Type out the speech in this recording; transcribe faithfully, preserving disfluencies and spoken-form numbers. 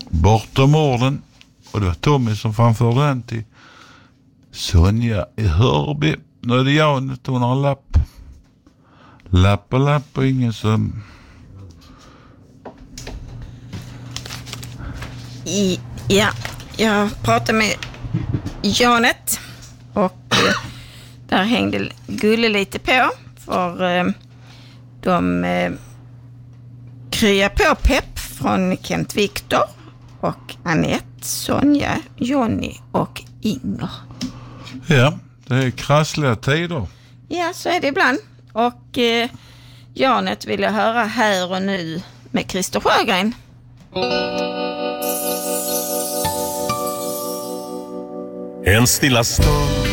Bortom orden. Och det var Tommy som framförde den till Sonja i Hörby. Nu är det Janet, hon har en lapp. Lapp och lapp och ingen som... I, ja, jag pratade med Janet och eh, där hängde Gulle lite på för eh, de eh, kryar på pepp från Kent Viktor och Annette, Sonja, Jonny och Inger. Ja, det är krassliga tider. Ja, så är det ibland. Och eh, Janet ville höra Här och nu med Christer Sjögren. En stilla stund